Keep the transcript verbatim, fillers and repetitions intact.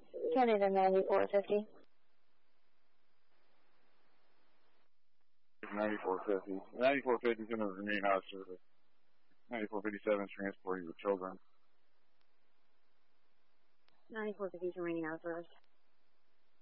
Canada ninety-four fifty. ninety-four fifty. ninety-four fifty is going to remain out of service. ninety-four fifty-seven is transporting the children. ninety-four fifty is remaining out of service.